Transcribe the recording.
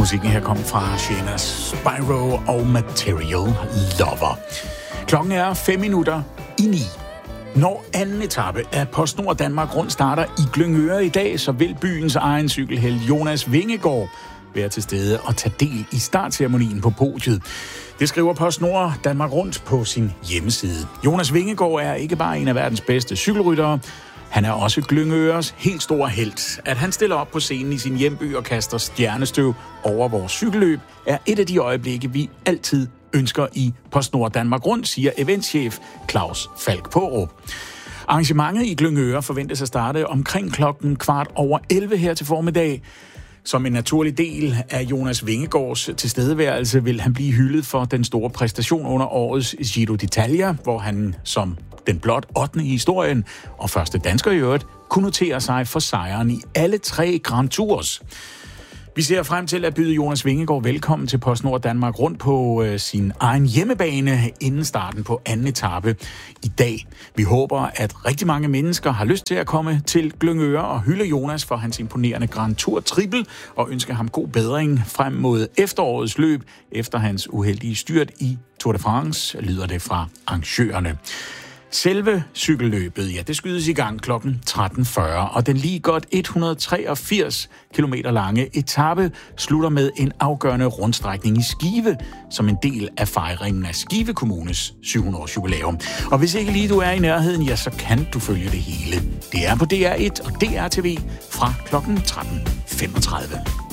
Musikken her kom fra Shayna Spyro og Material Lover. Klokken er 9:05. Når anden etape af PostNord Danmark Rundt starter i Glyngøre i dag, så vil byens egen cykelhelt Jonas Vingegaard være til stede og tage del i startceremonien på podiet. Det skriver PostNord Danmark Rundt på sin hjemmeside. Jonas Vingegaard er ikke bare en af verdens bedste cykelryttere, han er også Glyngøres helt store helt. At han stiller op på scenen i sin hjemby og kaster stjernestøv over vores cykelløb, er et af de øjeblikke, vi altid ønsker i PostNord Danmark Rundt, siger eventchef Claus Falk Paarup. Arrangementet i Glyngøre forventes at starte omkring klokken 11:15 her til formiddag. Som en naturlig del af Jonas Vingegaards tilstedeværelse vil han blive hyldet for den store præstation under årets Giro d'Italia, hvor han som den blot 8. i historien og første dansker i øvrigt kunne notere sig for sejren i alle 3 Grand Tours. Vi ser frem til at byde Jonas Vingegaard velkommen til PostNord Danmark Rundt på sin egen hjemmebane inden starten på anden etape i dag. Vi håber, at rigtig mange mennesker har lyst til at komme til Glyngøre og hylde Jonas for hans imponerende Grand Tour triple og ønske ham god bedring frem mod efterårets løb efter hans uheldige styrt i Tour de France, lyder det fra arrangørerne. Selve cykelløbet, det skydes i gang kl. 13:40, og den lige godt 183 km lange etape slutter med en afgørende rundstrækning i Skive, som en del af fejringen af Skive Kommunes 700-års jubilæum. Og hvis ikke lige du er i nærheden, så kan du følge det hele. Det er på DR1 og DR TV fra kl. 13:35.